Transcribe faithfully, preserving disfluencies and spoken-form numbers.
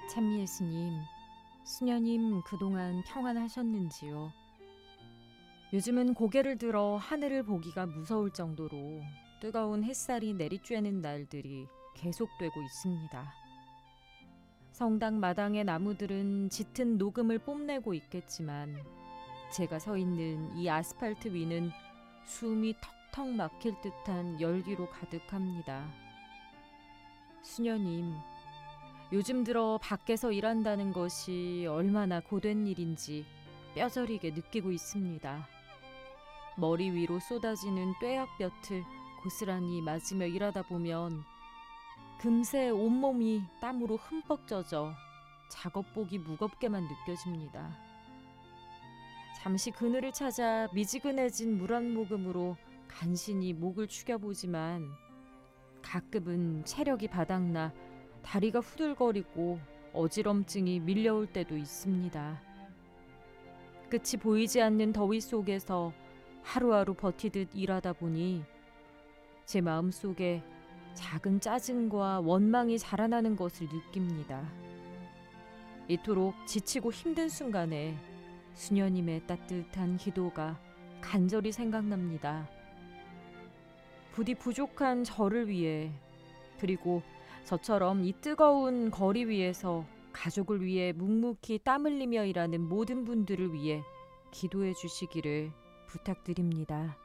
찬미예수님, 수녀님 그동안 평안하셨는지요? 요즘은 고개를 들어 하늘을 보기가 무서울 정도로 뜨거운 햇살이 내리쬐는 날들이 계속되고 있습니다. 성당 마당의 나무들은 짙은 녹음을 뽐내고 있겠지만 제가 서 있는 이 아스팔트 위는 숨이 턱턱 막힐 듯한 열기로 가득합니다. 수녀님, 요즘 들어 밖에서 일한다는 것이 얼마나 고된 일인지 뼈저리게 느끼고 있습니다. 머리 위로 쏟아지는 뙤약볕을 고스란히 맞으며 일하다 보면 금세 온몸이 땀으로 흠뻑 젖어 작업복이 무겁게만 느껴집니다. 잠시 그늘을 찾아 미지근해진 물 한 모금으로 간신히 목을 축여보지만 가끔은 체력이 바닥나 다리가 후들거리고 어지럼증이 밀려올 때도 있습니다. 끝이 보이지 않는 더위 속에서 하루하루 버티듯 일하다 보니 제 마음속에 작은 짜증과 원망이 자라나는 것을 느낍니다. 이토록 지치고 힘든 순간에 수녀님의 따뜻한 기도가 간절히 생각납니다. 부디 부족한 저를 위해, 그리고 저처럼 이 뜨거운 거리 위에서 가족을 위해 묵묵히 땀 흘리며 일하는 모든 분들을 위해 기도해 주시기를 부탁드립니다.